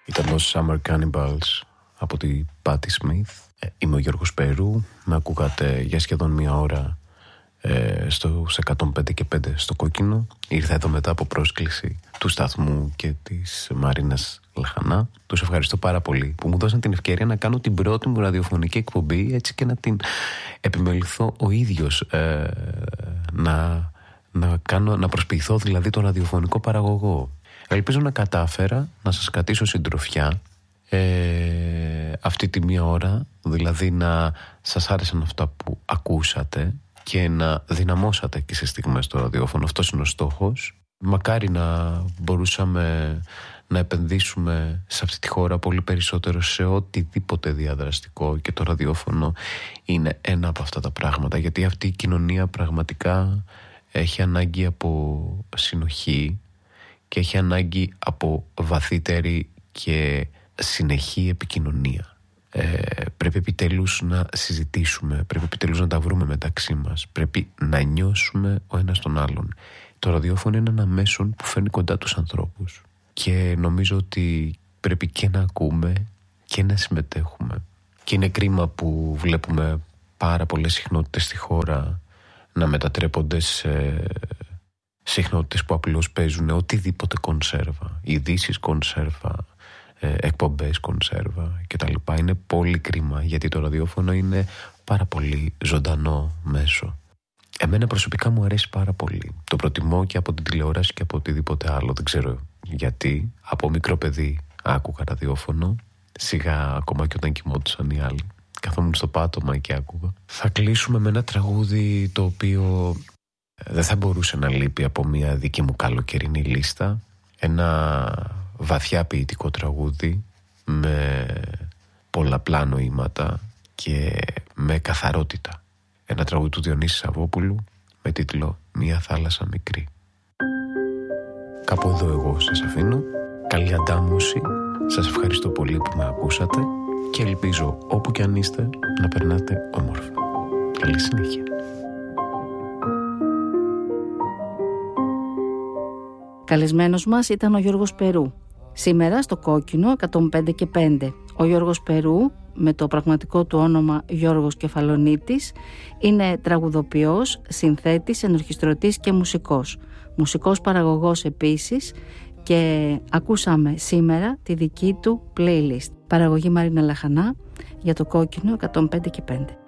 Ήταν το Summer Cannibals από τη Patti Smith. Είμαι ο Γιώργος Περού. Με ακούγατε για σχεδόν μία ώρα στους 105 και 5 στο Κόκκινο. Ήρθα εδώ μετά από πρόσκληση του σταθμού και της Μαρίνας Λαχανά. Τους ευχαριστώ πάρα πολύ που μου δώσαν την ευκαιρία να κάνω την πρώτη μου ραδιοφωνική εκπομπή, έτσι και να την επιμεληθώ ο ίδιος, να προσποιηθώ δηλαδή το ραδιοφωνικό παραγωγό. Ελπίζω να κατάφερα να σας κρατήσω συντροφιά αυτή τη μία ώρα, δηλαδή να σας άρεσαν αυτά που ακούσατε και να δυναμώσατε και σε στιγμές το ραδιόφωνο. Αυτός είναι ο στόχος. Μακάρι να μπορούσαμε να επενδύσουμε σε αυτή τη χώρα πολύ περισσότερο σε οτιδήποτε διαδραστικό, και το ραδιόφωνο είναι ένα από αυτά τα πράγματα, γιατί αυτή η κοινωνία πραγματικά έχει ανάγκη από συνοχή και έχει ανάγκη από βαθύτερη και συνεχή επικοινωνία. Πρέπει επιτέλους να συζητήσουμε, πρέπει επιτέλους να τα βρούμε μεταξύ μας, πρέπει να νιώσουμε ο ένας τον άλλον. Το ραδιόφωνο είναι ένα μέσον που φέρνει κοντά τους ανθρώπους και νομίζω ότι πρέπει και να ακούμε και να συμμετέχουμε. Και είναι κρίμα που βλέπουμε πάρα πολλές συχνότητες στη χώρα να μετατρέπονται σε συχνότητες που απλώς παίζουν οτιδήποτε κονσέρβα, ειδήσεις κονσέρβα, εκπομπές κονσέρβα κτλ. Είναι πολύ κρίμα, γιατί το ραδιόφωνο είναι πάρα πολύ ζωντανό μέσο. Εμένα προσωπικά μου αρέσει πάρα πολύ. Το προτιμώ και από την τηλεόραση και από οτιδήποτε άλλο. Δεν ξέρω γιατί. Από μικρό παιδί άκουγα ραδιόφωνο. Σιγά, ακόμα και όταν κοιμόντουσαν οι άλλοι, καθόμουν στο πάτωμα και άκουγα. Θα κλείσουμε με ένα τραγούδι το οποίο δεν θα μπορούσε να λείπει από μια δική μου καλοκαιρινή λίστα. Ένα βαθιά ποιητικό τραγούδι με πολλαπλά νοήματα και με καθαρότητα. Ένα τραγούδι του Διονύση Σαββόπουλου με τίτλο «Μια θάλασσα μικρή». Κάπου εδώ εγώ σας αφήνω. Καλή αντάμωση. Σας ευχαριστώ πολύ που με ακούσατε και ελπίζω όπου κι αν είστε να περνάτε όμορφα. Καλή συνέχεια. Καλεσμένος μας ήταν ο Γιώργος Περού. Σήμερα στο Κόκκινο 105 και 5. Ο Γιώργος Περού, με το πραγματικό του όνομα Γιώργος Κεφαλονίτης, είναι τραγουδοποιός, συνθέτης, ενορχιστρωτής και μουσικός. Μουσικός παραγωγός επίσης, και ακούσαμε σήμερα τη δική του playlist. Παραγωγή Μαρίνα Λαχανά για το Κόκκινο 105 και 5.